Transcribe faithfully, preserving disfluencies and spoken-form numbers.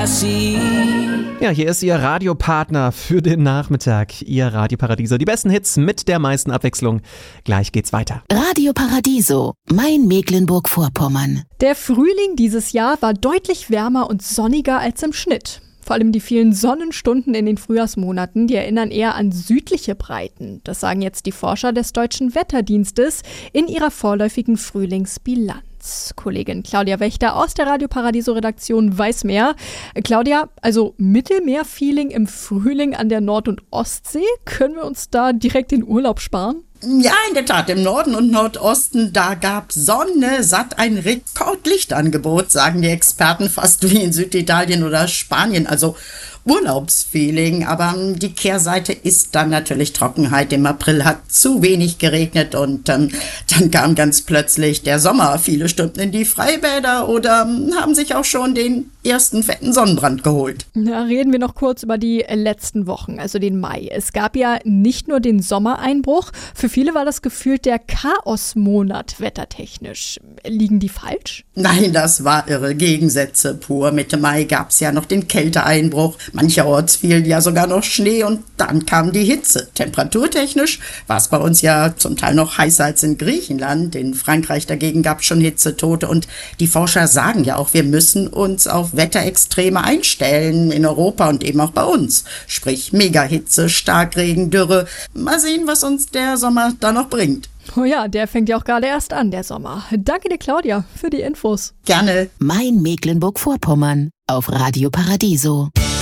see. Ja, hier ist Ihr Radiopartner für den Nachmittag, Ihr Radio Paradiso. Die besten Hits mit der meisten Abwechslung. Gleich geht's weiter. Radio Paradiso, mein Mecklenburg-Vorpommern. Der Frühling dieses Jahr war deutlich wärmer und sonniger als im Schnitt. Vor allem die vielen Sonnenstunden in den Frühjahrsmonaten, die erinnern eher an südliche Breiten. Das sagen jetzt die Forscher des Deutschen Wetterdienstes in ihrer vorläufigen Frühlingsbilanz. Kollegin Claudia Wächter aus der Radio Paradiso Redaktion weiß mehr. Claudia, also Mittelmeer-Feeling im Frühling an der Nord- und Ostsee, können wir uns da direkt den Urlaub sparen? Ja, in der Tat, im Norden und Nordosten, da gab Sonne satt ein Rekordlichtangebot, sagen die Experten, fast wie in Süditalien oder Spanien, also Urlaubsfeeling. Aber die Kehrseite ist dann natürlich Trockenheit. Im April hat zu wenig geregnet und ähm, dann kam ganz plötzlich der Sommer. Viele stürmten in die Freibäder oder ähm, haben sich auch schon den ersten fetten Sonnenbrand geholt. Ja, reden wir noch kurz über die letzten Wochen, also den Mai. Es gab ja nicht nur den Sommereinbruch, für viele war das gefühlt der Chaosmonat wettertechnisch. Liegen die falsch? Nein, das war irre. Gegensätze pur. Mitte Mai gab es ja noch den Kälteeinbruch. Mancherorts fiel ja sogar noch Schnee und dann kam die Hitze. Temperaturtechnisch war es bei uns ja zum Teil noch heißer als in Griechenland. In Frankreich dagegen gab es schon Hitzetote und die Forscher sagen ja auch, wir müssen uns auf Wetterextreme einstellen in Europa und eben auch bei uns. Sprich Megahitze, Starkregen, Dürre. Mal sehen, was uns der Sommer da noch bringt. Oh ja, der fängt ja auch gerade erst an, der Sommer. Danke dir, Claudia, für die Infos. Gerne. Mein Mecklenburg-Vorpommern auf Radio Paradiso.